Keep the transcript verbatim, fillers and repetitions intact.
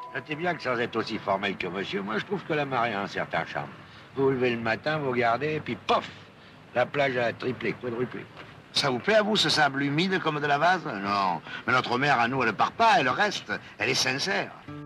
Notez bien que sans être aussi formel que monsieur, moi je trouve que la marée a un certain charme. Vous vous levez le matin, vous regardez, et puis pof, la plage a triplé, quadruplé. Ça vous plaît à vous, ce sable humide comme de la vase? Non. Mais notre mère, à nous, elle ne part pas, elle reste. Elle est sincère.